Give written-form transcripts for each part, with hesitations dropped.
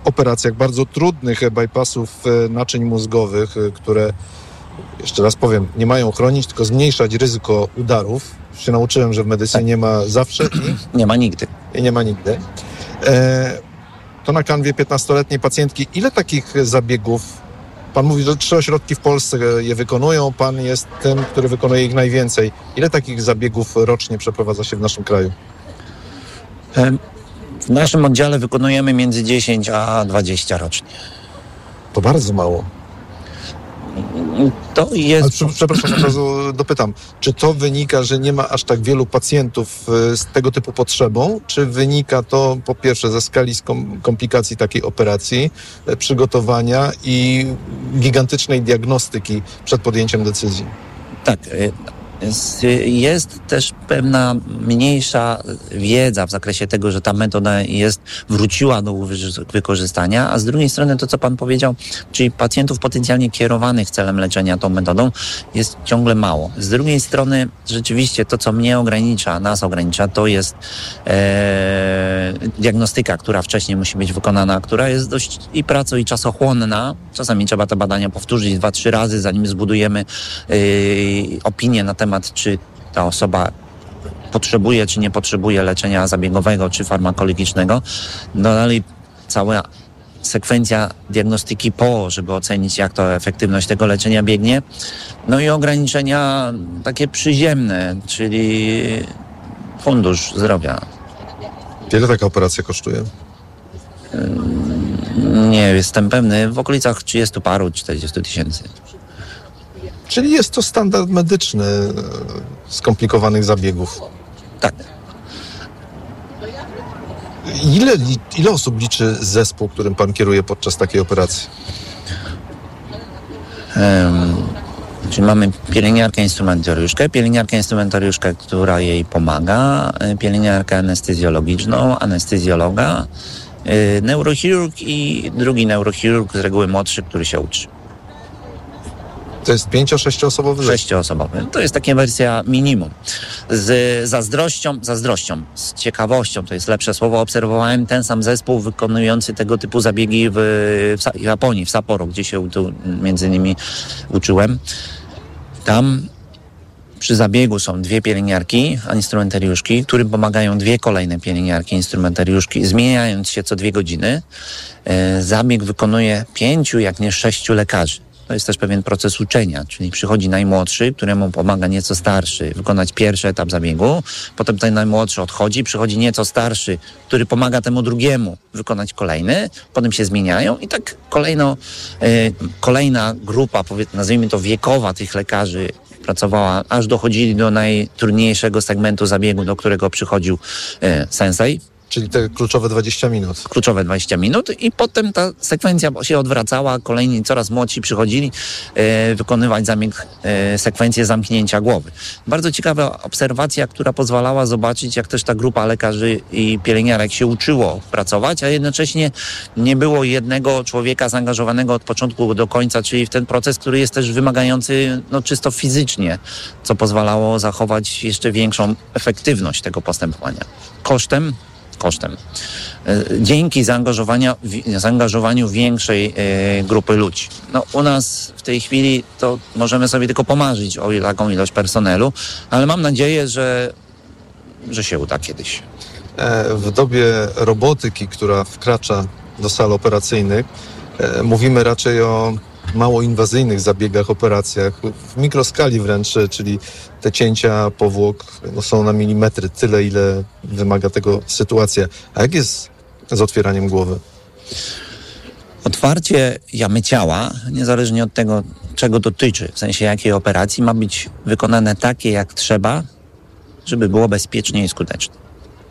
operacjach bardzo trudnych bypassów naczyń mózgowych, które, jeszcze raz powiem, nie mają chronić, tylko zmniejszać ryzyko udarów. Już się nauczyłem, że w medycynie nie ma zawsze i nie ma nigdy. I nie ma nigdy. To na kanwie 15-letniej pacjentki. Ile takich zabiegów? Pan mówi, że 3 ośrodki w Polsce je wykonują. Pan jest tym, który wykonuje ich najwięcej. Ile takich zabiegów rocznie przeprowadza się w naszym kraju? W naszym oddziale wykonujemy między 10 a 20 rocznie. To bardzo mało. To jest... Ale przepraszam, od razu dopytam. Czy to wynika, że nie ma aż tak wielu pacjentów z tego typu potrzebą? Czy wynika to po pierwsze ze skali komplikacji takiej operacji, przygotowania i gigantycznej diagnostyki przed podjęciem decyzji? Tak. Jest też pewna mniejsza wiedza w zakresie tego, że ta metoda wróciła do wykorzystania, a z drugiej strony to, co pan powiedział, czyli pacjentów potencjalnie kierowanych celem leczenia tą metodą jest ciągle mało. Z drugiej strony rzeczywiście to, co nas ogranicza, to jest diagnostyka, która wcześniej musi być wykonana, która jest dość i praco i czasochłonna. Czasami trzeba te badania powtórzyć 2-3 razy, zanim zbudujemy opinię na temat, czy ta osoba potrzebuje, czy nie potrzebuje leczenia zabiegowego, czy farmakologicznego. No dalej cała sekwencja diagnostyki żeby ocenić, jak to efektywność tego leczenia biegnie. No i ograniczenia takie przyziemne, czyli Fundusz Zdrowia. Ile taka operacja kosztuje? Nie jestem pewny, w okolicach 30 paru, 40 tysięcy. Czyli jest to standard medyczny skomplikowanych zabiegów. Tak. Ile osób liczy zespół, którym pan kieruje podczas takiej operacji? Czyli mamy pielęgniarkę, która jej pomaga, pielęgniarkę anestezjologiczną, anestezjologa, neurochirurg i drugi neurochirurg, z reguły młodszy, który się uczy. To jest 5-6-osobowy? 6-osobowy. To jest taka wersja minimum. Z zazdrością, z ciekawością, to jest lepsze słowo, obserwowałem ten sam zespół wykonujący tego typu zabiegi w Japonii, w Sapporo, gdzie się tu między innymi uczyłem. Tam przy zabiegu są 2 pielęgniarki, instrumentariuszki, którym pomagają 2 kolejne pielęgniarki, instrumentariuszki, zmieniając się co 2 godziny. Zabieg wykonuje 5, jak nie 6 lekarzy. To jest też pewien proces uczenia, czyli przychodzi najmłodszy, któremu pomaga nieco starszy wykonać pierwszy etap zabiegu, potem ten najmłodszy odchodzi, przychodzi nieco starszy, który pomaga temu drugiemu wykonać kolejny, potem się zmieniają i tak kolejna grupa, nazwijmy to wiekowa tych lekarzy pracowała, aż dochodzili do najtrudniejszego segmentu zabiegu, do którego przychodził sensei. Czyli te kluczowe 20 minut. Kluczowe 20 minut i potem ta sekwencja się odwracała, kolejni coraz młodsi przychodzili wykonywać sekwencję zamknięcia głowy. Bardzo ciekawa obserwacja, która pozwalała zobaczyć, jak też ta grupa lekarzy i pielęgniarek się uczyło pracować, a jednocześnie nie było jednego człowieka zaangażowanego od początku do końca, czyli w ten proces, który jest też wymagający czysto fizycznie, co pozwalało zachować jeszcze większą efektywność tego postępowania. Kosztem. Dzięki zaangażowaniu większej grupy ludzi. U nas w tej chwili to możemy sobie tylko pomarzyć o taką ilość personelu, ale mam nadzieję, że się uda kiedyś. W dobie robotyki, która wkracza do sal operacyjnych, mówimy raczej o mało inwazyjnych zabiegach, operacjach, w mikroskali wręcz, czyli te cięcia powłok są na milimetry, tyle ile wymaga tego sytuacja. A jak jest z otwieraniem głowy? Otwarcie jamy ciała, niezależnie od tego, czego dotyczy, w sensie jakiej operacji, ma być wykonane takie, jak trzeba, żeby było bezpiecznie i skutecznie.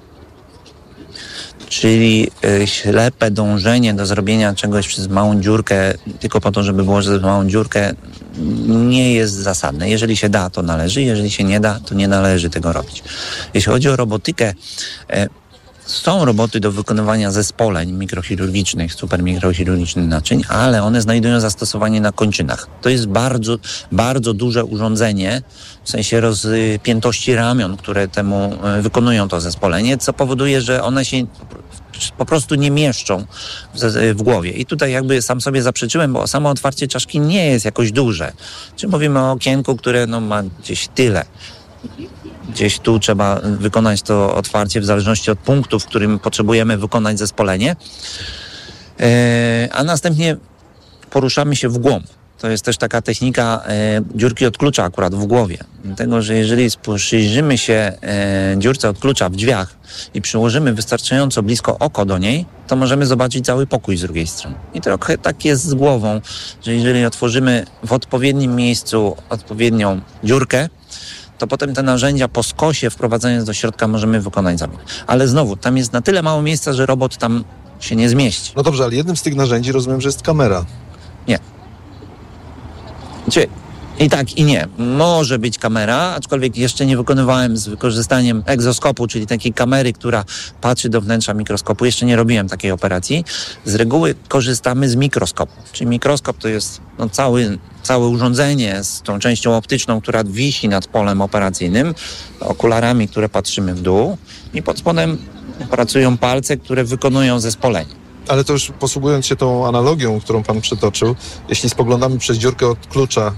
Czyli ślepe dążenie do zrobienia czegoś przez małą dziurkę, tylko po to, żeby było przez małą dziurkę, nie jest zasadne. Jeżeli się da, to należy. Jeżeli się nie da, to nie należy tego robić. Jeśli chodzi o robotykę, są roboty do wykonywania zespoleń mikrochirurgicznych, supermikrochirurgicznych naczyń, ale one znajdują zastosowanie na kończynach. To jest bardzo, bardzo duże urządzenie, w sensie rozpiętości ramion, które temu wykonują to zespolenie, co powoduje, że one się po prostu nie mieszczą w głowie. I tutaj jakby sam sobie zaprzeczyłem, bo samo otwarcie czaszki nie jest jakoś duże. Czy mówimy o okienku, które ma gdzieś tyle. Gdzieś tu trzeba wykonać to otwarcie w zależności od punktu, w którym potrzebujemy wykonać zespolenie. A następnie poruszamy się w głąb. To jest też taka technika dziurki od klucza akurat w głowie. Dlatego, że jeżeli przyjrzymy się dziurce od klucza w drzwiach i przyłożymy wystarczająco blisko oko do niej, to możemy zobaczyć cały pokój z drugiej strony. I trochę tak jest z głową, że jeżeli otworzymy w odpowiednim miejscu odpowiednią dziurkę, to potem te narzędzia po skosie wprowadzając do środka możemy wykonać zabieg. Ale znowu, tam jest na tyle mało miejsca, że robot tam się nie zmieści. No dobrze, ale jednym z tych narzędzi rozumiem, że jest kamera. Nie. I tak, i nie. Może być kamera, aczkolwiek jeszcze nie wykonywałem z wykorzystaniem egzoskopu, czyli takiej kamery, która patrzy do wnętrza mikroskopu. Jeszcze nie robiłem takiej operacji. Z reguły korzystamy z mikroskopu. Czyli mikroskop to jest całe urządzenie z tą częścią optyczną, która wisi nad polem operacyjnym, okularami, które patrzymy w dół i pod spodem pracują palce, które wykonują zespolenie. Ale to już posługując się tą analogią, którą pan przytoczył, jeśli spoglądamy przez dziurkę od klucza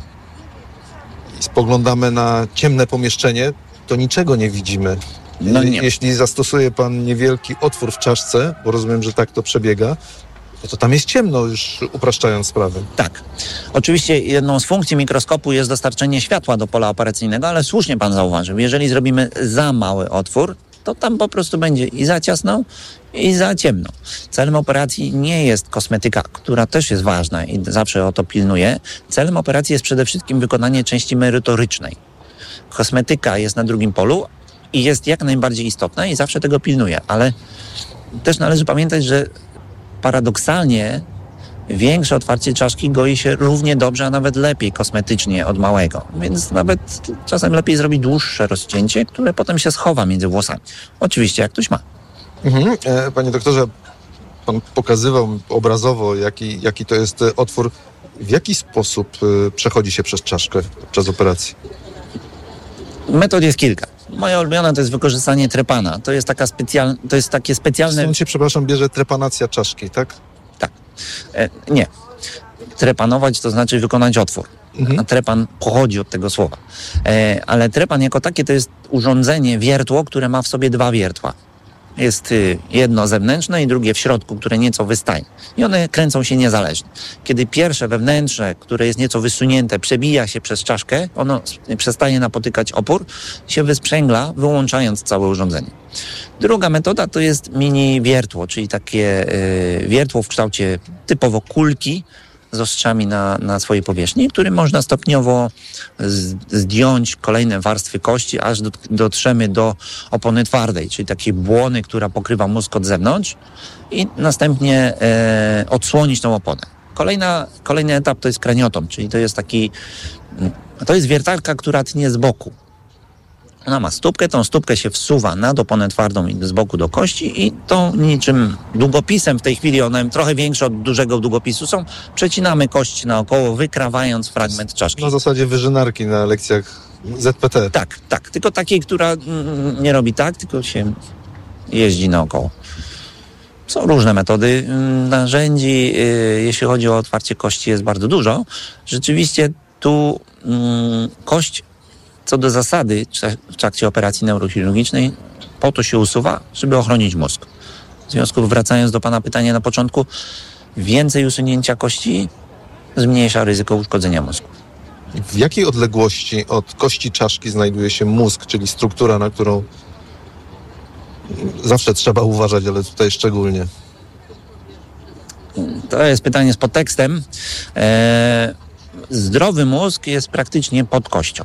i spoglądamy na ciemne pomieszczenie, to niczego nie widzimy. No nie. Jeśli zastosuje pan niewielki otwór w czaszce, bo rozumiem, że tak to przebiega, to tam jest ciemno, już upraszczając sprawę. Tak. Oczywiście jedną z funkcji mikroskopu jest dostarczenie światła do pola operacyjnego, ale słusznie pan zauważył, jeżeli zrobimy za mały otwór, to tam po prostu będzie i za ciasno, i za ciemno. Celem operacji nie jest kosmetyka, która też jest ważna i zawsze o to pilnuję. Celem operacji jest przede wszystkim wykonanie części merytorycznej. Kosmetyka jest na drugim polu i jest jak najbardziej istotna i zawsze tego pilnuję, ale też należy pamiętać, że paradoksalnie większe otwarcie czaszki goi się równie dobrze, a nawet lepiej kosmetycznie od małego. Więc nawet czasem lepiej zrobić dłuższe rozcięcie, które potem się schowa między włosami. Oczywiście, jak ktoś ma. Panie doktorze, pan pokazywał obrazowo, jaki to jest otwór. W jaki sposób przechodzi się przez czaszkę podczas operacji? Metod jest kilka. Moja ulubiona to jest wykorzystanie trepana. To jest takie specjalne... Stąd się, przepraszam, bierze trepanacja czaszki, tak? Tak. Nie. Trepanować to znaczy wykonać otwór. A trepan pochodzi od tego słowa. Ale trepan jako takie to jest urządzenie, wiertło, które ma w sobie dwa wiertła. Jest jedno zewnętrzne i drugie w środku, które nieco wystaje. I one kręcą się niezależnie. Kiedy pierwsze wewnętrzne, które jest nieco wysunięte, przebija się przez czaszkę, ono przestaje napotykać opór, się wysprzęgla, wyłączając całe urządzenie. Druga metoda to jest mini wiertło, czyli takie wiertło w kształcie typowo kulki, z ostrzami na swojej powierzchni, którym można stopniowo zdjąć kolejne warstwy kości, aż dotrzemy do opony twardej, czyli takiej błony, która pokrywa mózg od zewnątrz i następnie odsłonić tą oponę. Kolejny etap to jest kraniotom, czyli to jest wiertarka, która tnie z boku. Ona ma stópkę, tą stópkę się wsuwa nad oponę twardą i z boku do kości i tą niczym długopisem, w tej chwili one trochę większe od dużego długopisu są, przecinamy kość naokoło, wykrawając fragment czaszki. Na zasadzie wyżynarki na lekcjach ZPT. Tak, tylko takiej, która nie robi tak, tylko się jeździ naokoło. Są różne metody narzędzi, jeśli chodzi o otwarcie kości jest bardzo dużo. Rzeczywiście tu kość co do zasady w trakcie operacji neurochirurgicznej po to się usuwa, żeby ochronić mózg. W związku wracając do pana pytania na początku, więcej usunięcia kości zmniejsza ryzyko uszkodzenia mózgu. W jakiej odległości od kości czaszki znajduje się mózg, czyli struktura, na którą zawsze trzeba uważać, ale tutaj szczególnie? To jest pytanie z podtekstem. Zdrowy mózg jest praktycznie pod kością.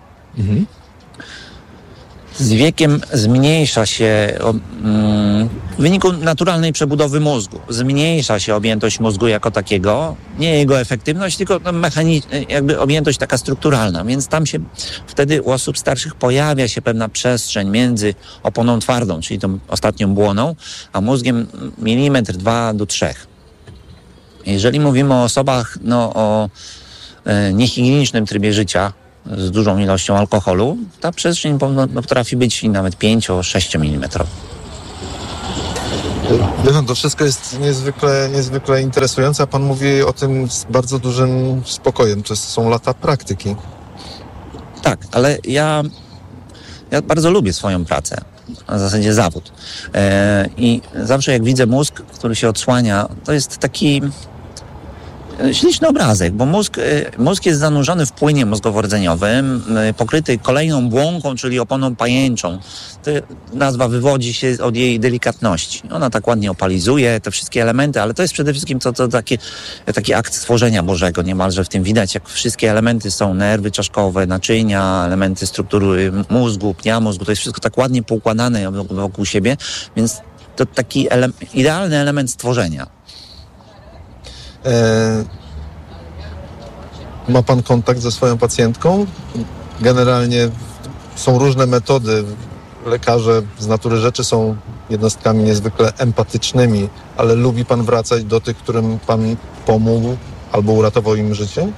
Z wiekiem zmniejsza się w wyniku naturalnej przebudowy mózgu. Zmniejsza się objętość mózgu jako takiego, nie jego efektywność, tylko jakby objętość taka strukturalna, więc tam się wtedy u osób starszych pojawia się pewna przestrzeń między oponą twardą, czyli tą ostatnią błoną, a mózgiem 1-2 do 3 mm. Jeżeli mówimy o osobach o niehigienicznym trybie życia, z dużą ilością alkoholu, ta przestrzeń potrafi być nawet 5-6 mm. To wszystko jest niezwykle interesujące, a pan mówi o tym z bardzo dużym spokojem. To są lata praktyki. Tak, ale ja bardzo lubię swoją pracę, w zasadzie zawód. I zawsze jak widzę mózg, który się odsłania, to jest taki śliczny obrazek, bo mózg jest zanurzony w płynie mózgowo-rdzeniowym, pokryty kolejną błonką, czyli oponą pajęczą. Nazwa wywodzi się od jej delikatności. Ona tak ładnie opalizuje te wszystkie elementy, ale to jest przede wszystkim to taki akt stworzenia Bożego. Niemalże w tym widać, jak wszystkie elementy są, nerwy czaszkowe, naczynia, elementy struktury mózgu, pnia mózgu. To jest wszystko tak ładnie poukładane wokół siebie, więc to taki idealny element stworzenia. Ma pan kontakt ze swoją pacjentką? Generalnie są różne metody. Lekarze z natury rzeczy są jednostkami niezwykle empatycznymi, ale lubi pan wracać do tych, którym pan pomógł albo uratował im życie?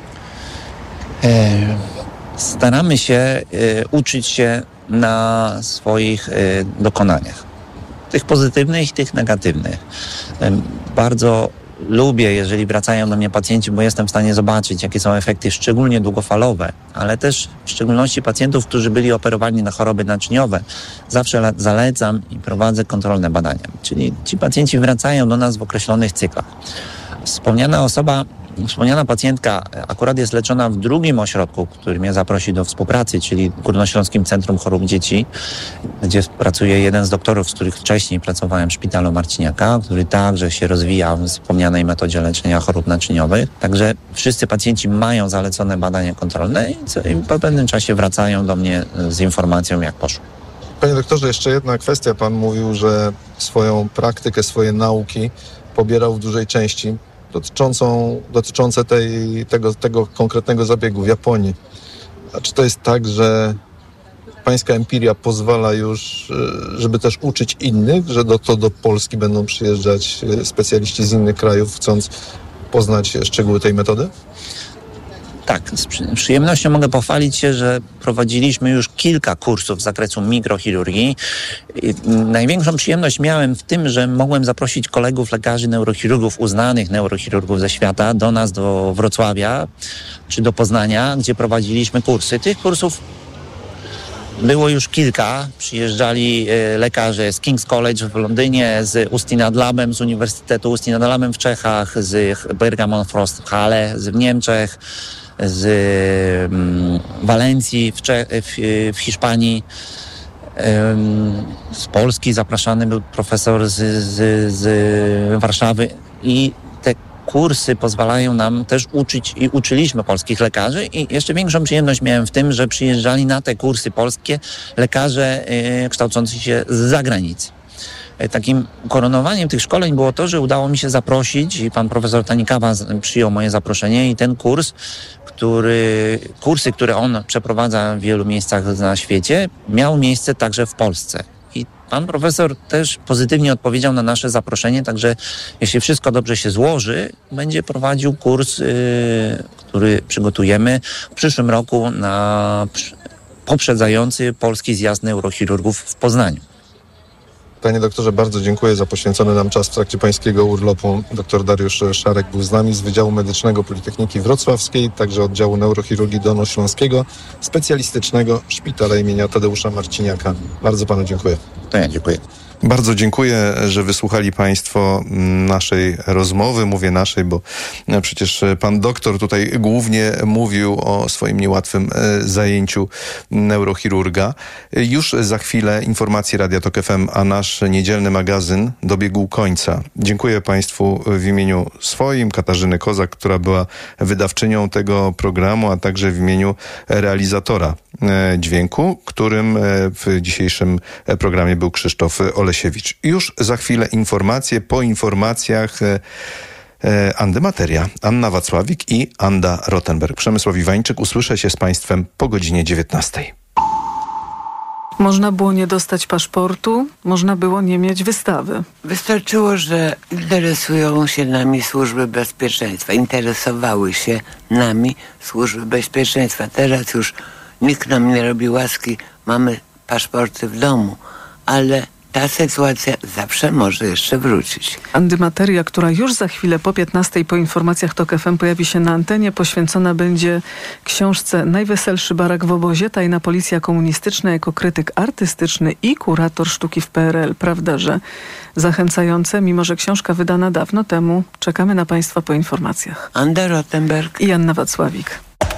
Staramy się uczyć się na swoich dokonaniach. Tych pozytywnych i tych negatywnych. Bardzo lubię, jeżeli wracają do mnie pacjenci, bo jestem w stanie zobaczyć, jakie są efekty, szczególnie długofalowe, ale też w szczególności pacjentów, którzy byli operowani na choroby naczyniowe. Zawsze zalecam i prowadzę kontrolne badania. Czyli ci pacjenci wracają do nas w określonych cyklach. Wspomniana pacjentka akurat jest leczona w drugim ośrodku, który mnie zaprosi do współpracy, czyli Górnośląskim Centrum Chorób Dzieci, gdzie pracuje jeden z doktorów, z których wcześniej pracowałem w szpitalu Marciniaka, który także się rozwija w wspomnianej metodzie leczenia chorób naczyniowych. Także wszyscy pacjenci mają zalecone badania kontrolne i po pewnym czasie wracają do mnie z informacją, jak poszło. Panie doktorze, jeszcze jedna kwestia. Pan mówił, że swoją swoje nauki pobierał w dużej części dotyczące tego konkretnego zabiegu w Japonii. A czy to jest tak, że pańska empiria pozwala już, żeby też uczyć innych, że do Polski będą przyjeżdżać specjaliści z innych krajów, chcąc poznać szczegóły tej metody? Tak, z przyjemnością mogę pochwalić się, że prowadziliśmy już kilka kursów z zakresu mikrochirurgii. Największą przyjemność miałem w tym, że mogłem zaprosić kolegów, lekarzy, neurochirurgów, uznanych neurochirurgów ze świata do nas, do Wrocławia czy do Poznania, gdzie prowadziliśmy kursy. Tych kursów było już kilka. Przyjeżdżali lekarze z King's College w Londynie, z Ustynadlabem, z Uniwersytetu Ustynadlabem w Czechach, z Bergamo Frost Halle w Niemczech, z Walencji w Hiszpanii. Z Polski zapraszany był profesor z Warszawy i te kursy pozwalają nam też uczyć i uczyliśmy polskich lekarzy i jeszcze większą przyjemność miałem w tym, że przyjeżdżali na te kursy polskie lekarze kształcący się z zagranicy. Takim koronowaniem tych szkoleń było to, że udało mi się zaprosić i pan profesor Tanikawa przyjął moje zaproszenie i ten kursy, które on przeprowadza w wielu miejscach na świecie, miał miejsce także w Polsce. I pan profesor też pozytywnie odpowiedział na nasze zaproszenie, także jeśli wszystko dobrze się złoży, będzie prowadził kurs, który przygotujemy w przyszłym roku na poprzedzający polski zjazd neurochirurgów w Poznaniu. Panie doktorze, bardzo dziękuję za poświęcony nam czas w trakcie pańskiego urlopu. Dr Dariusz Szarek był z nami z Wydziału Medycznego Politechniki Wrocławskiej, także oddziału neurochirurgii dolnośląskiego, specjalistycznego Szpitala imienia Tadeusza Marciniaka. Bardzo panu dziękuję. To ja dziękuję. Bardzo dziękuję, że wysłuchali państwo naszej rozmowy. Mówię naszej, bo przecież pan doktor tutaj głównie mówił o swoim niełatwym zajęciu neurochirurga. Już za chwilę informacje Radia Tok FM, a nasz niedzielny magazyn dobiegł końca. Dziękuję państwu w imieniu swoim, Katarzyny Kozak, która była wydawczynią tego programu, a także w imieniu realizatora dźwięku, którym w dzisiejszym programie był Krzysztof Olesiewicz. Już za chwilę informacje. Po informacjach Andy Materia, Anna Wacławik i Anda Rottenberg. Przemysław Iwańczyk. Usłyszę się z państwem po godzinie 19. Można było nie dostać paszportu, można było nie mieć wystawy. Wystarczyło, że interesują się nami służby bezpieczeństwa. Interesowały się nami służby bezpieczeństwa. Teraz już nikt nam nie robi łaski, mamy paszporty w domu, ale ta sytuacja zawsze może jeszcze wrócić. Antymateria, która już za chwilę po 15 po informacjach TOK FM pojawi się na antenie, poświęcona będzie książce Najweselszy barak w obozie, tajna policja komunistyczna jako krytyk artystyczny i kurator sztuki w PRL. Prawda, że zachęcające, mimo że książka wydana dawno temu. Czekamy na Państwa po informacjach. Anda Rottenberg I Anna Wacławik.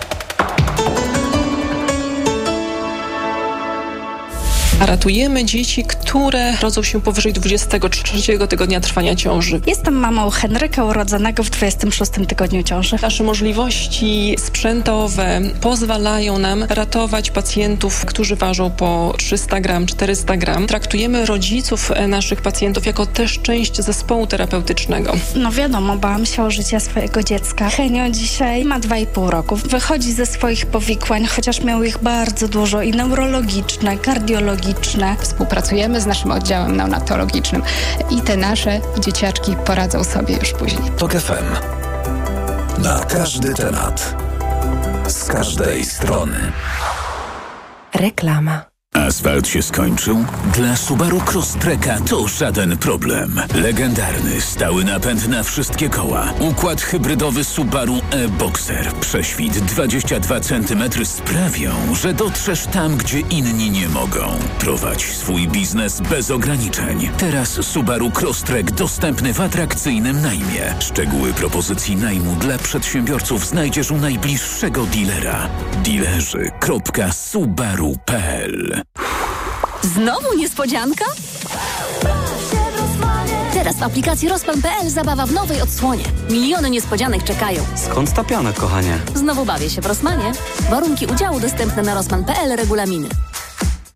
Ratujemy dzieci, które rodzą się powyżej 23 tygodnia trwania ciąży. Jestem mamą Henryka urodzonego w 26 tygodniu ciąży. Nasze możliwości sprzętowe pozwalają nam ratować pacjentów, którzy ważą po 300 gram, 400 gram. Traktujemy rodziców naszych pacjentów jako też część zespołu terapeutycznego. No wiadomo, bałam się o życie swojego dziecka. Henio dzisiaj ma 2,5 roku. Wychodzi ze swoich powikłań, chociaż miał ich bardzo dużo i neurologiczne, kardiologiczne. Współpracujemy z naszym oddziałem neonatologicznym i te nasze dzieciaczki poradzą sobie już później. TOK FM. Na każdy temat. Z każdej strony. Reklama. Asfalt się skończył? Dla Subaru Crosstreka to żaden problem. Legendarny, stały napęd na wszystkie koła. Układ hybrydowy Subaru e-Boxer. Prześwit 22 cm sprawią, że dotrzesz tam, gdzie inni nie mogą. Prowadź swój biznes bez ograniczeń. Teraz Subaru Crosstrek dostępny w atrakcyjnym najmie. Szczegóły propozycji najmu dla przedsiębiorców znajdziesz u najbliższego dealera. Dealerzy.subaru.pl. Znowu niespodzianka? Teraz w aplikacji Rosman.pl zabawa w nowej odsłonie. Miliony niespodzianek czekają. Skąd ta piana, kochanie? Znowu bawię się w Rosmanie. Warunki udziału dostępne na Rosman.pl, regulaminy.